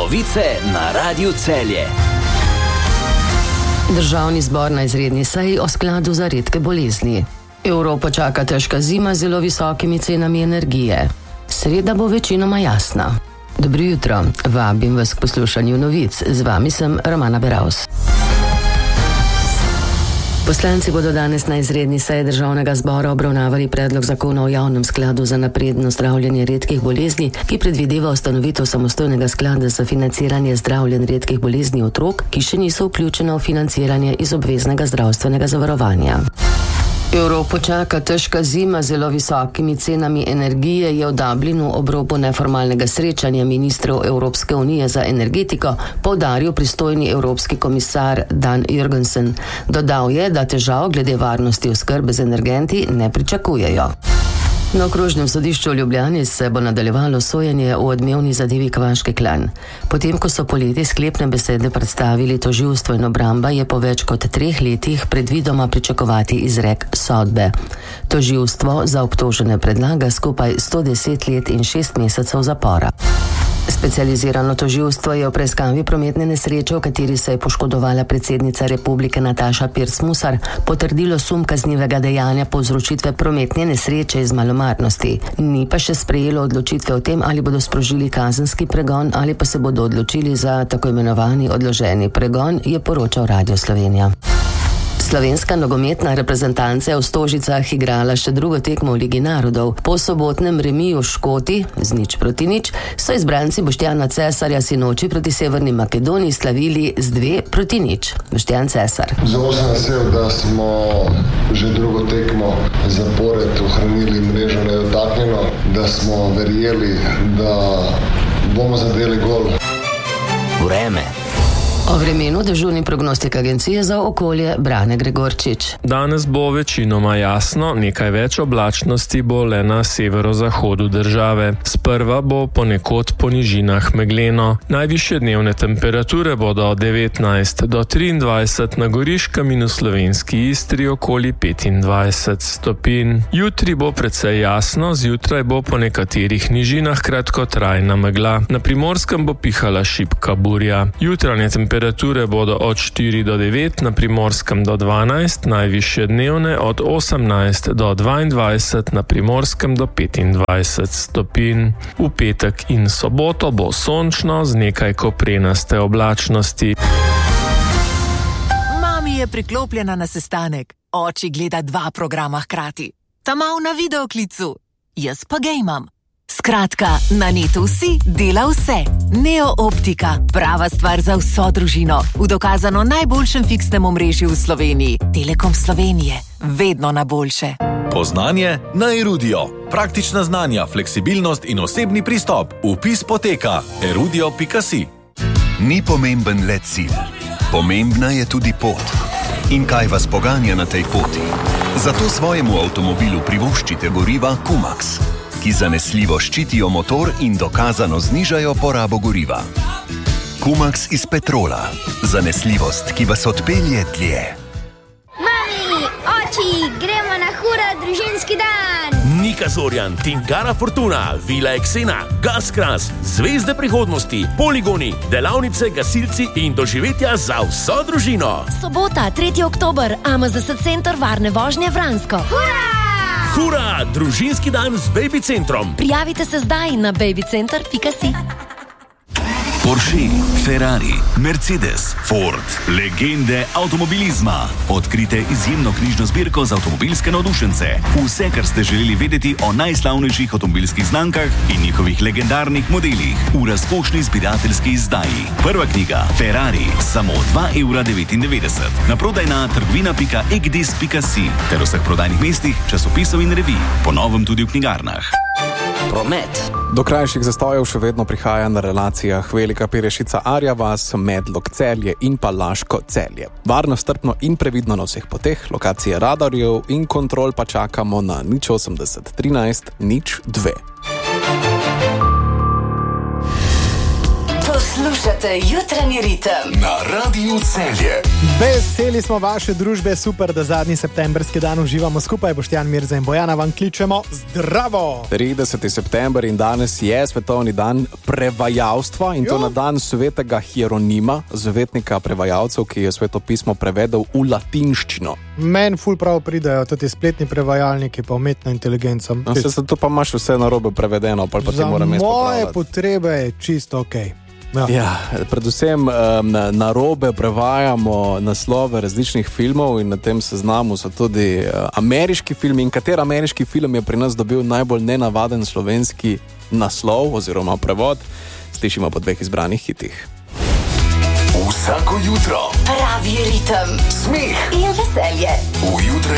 Novice na Radiu Celje. Državni zbor na izredni seji o skladu za redke bolezni. Evropo čaka težka zima z zelo visokimi cenami energije. Sreda bo večinoma jasna. Dobro jutro, vabim vas k poslušanju novic. Z vami sem Romana Beravs. Poslanci bodo danes na izredni seji Državnega zbora obravnavali predlog zakona o javnem skladu za napredno zdravljenje redkih bolezni, ki predvideva ustanovitev samostojnega sklada za financiranje zdravljenj redkih bolezni otrok, ki še niso vključene v financiranje iz obveznega zdravstvenega zavarovanja. Evropo čaka težka zima z zelo visokimi cenami energije, je v Dublinu ob robu neformalnega srečanja ministrov Evropske unije za energetiko poudaril pristojni evropski komisar Dan Jurgensen. Dodal je, da težav glede varnosti oskrbe z energenti ne pričakujejo. Na okrožnem sodišču v Ljubljani se bo nadaljevalo sojenje v odmevni zadevi Kavaški klan. Potem, ko so poleti sklepne besede predstavili tožilstvo in obramba, je po več kot 3 letih predvidoma pričakovati izrek sodbe. Tožilstvo za obtožene predlaga skupaj 110 let in 6 mesecev zapora. Specializirano tožilstvo je v preiskavi prometne nesreče, v kateri se je poškodovala predsednica republike Nataša Pirc Musar, potrdilo sum kaznivega dejanja povzročitve prometne nesreče iz malomarnosti. Ni pa še sprejelo odločitve o tem, ali bodo sprožili kazenski pregon ali pa se bodo odločili za tako imenovani odloženi pregon, je poročal Radio Slovenija. Slovenska nogometna reprezentanca je v Stožicah igrala še drugo tekmo v Ligi narodov. Po sobotnem remiju Škoti z 0-0 so izbranci Boštjana Cesarja sinoči proti Severni Makedoniji slavili z 2-0. Boštjan Cesar. Zelo sem vesel, da smo že drugo tekmo zapored ohranili mrežo nedotaknjeno, da smo verjeli, da bomo zadeli gol. Vreme. O vremenu dežurni prognostik agencije za okolje Brane Gregorčič. Danes bo večinoma jasno, nekaj več oblačnosti bo le na severozahodu države. Sprva bo ponekod po nižinah megleno. Najvišje dnevne temperature bodo od 19 do 23, na Goriškem in v slovenski Istri okoli 25 stopinj. Jutri bo precej jasno, zjutraj bo po nekaterih nižinah kratkotrajna megla. Na Primorskem bo pihala šibka burja. Jutranje temperature bodo od 4 do 9, na Primorskem do 12, najvišje dnevne od 18 do 22, na Primorskem do 25 stopinj. V petek in soboto bo sončno z nekaj koprenaste oblačnosti. Mami je priklopljena na sestanek. Oči gleda 2 programa hkrati. Ta mal na videoklicu. Jaz pa gejmam. Skratka, na netu vsi dela vse. Neo Optika, prava stvar za vso družino. V dokazano najboljšem fiksnem omrežju v Sloveniji. Telekom Slovenije, vedno na boljše. Poznanje na Erudio. Praktična znanja, fleksibilnost in osebni pristop. Vpis poteka erudio.si. Ni pomemben le cilj. Pomembna je tudi pot. In kaj vas poganja na tej poti? Zato svojemu avtomobilu privoščite goriva Kumax, ki zanesljivo ščitijo motor in dokazano znižajo porabo goriva. Kumax iz petrola. Zanesljivost, ki vas odpelje dlje. Mami, oči, gremo na hura družinski dan! Nika Zorjan, Tingara Fortuna, Vila Eksena, Gaskras, zvezde prihodnosti, poligoni, delavnice, gasilci in doživetja za vso družino. Sobota, 3. oktober, AMZS Center Varne vožnje Vransko. Hura! Hura, družinski dan z Baby Centrom. Prijavite se zdaj na babycenter.si. Porsche, Ferrari, Mercedes, Ford, legende avtomobilizma. Odkrite izjemno knjižno zbirko za avtomobilske navdušence. Vse, kar ste želeli vedeti o najslavnejših avtomobilskih znamkah in njihovih legendarnih modelih v razkošni zbirateljski izdaji. Prva knjiga, Ferrari, samo 2,99 €. Naprodaj na trgovina.egdis.si ter vseh prodajnih mestih, časopisov in revij. Po novem tudi v knjigarnah. Promet. Do krajših zastojev še vedno prihaja na relacijah Velika Perešica-Arja vas, Medlog Celje in pa Laško Celje. Varno, strpno in previdno na vseh poteh, lokacije radarjev in kontrol pa čakamo na 080 13 02. Poslušaj Poslušate jutranji ritem na Radiu Celje. Veseli smo vaše družbe, super, da zadnji septemberski dan uživamo skupaj. Boštjan Mirza in Bojana vam kličemo zdravo! 30. september in danes je svetovni dan prevajalstva in to na dan svetega Hieronima, zvetnika prevajalcev, ki je Sveto pismo prevedel v latinščino. Meni ful prav pridajo tudi spletni prevajalniki pa umetna inteligenca. No, zato pa imaš vse narobe prevedeno, pa ti moram jaz popravljati. Za moje potrebe je čisto okej. Ja, predvsem narobe prevajamo naslove različnih filmov in na tem seznamu so tudi ameriški filmi. In kater ameriški film je pri nas dobil najbolj nenavaden slovenski naslov oziroma prevod, slišimo po 2 izbranih hitih. Vsako jutro pravi ritem, smeh in veselje v jutranji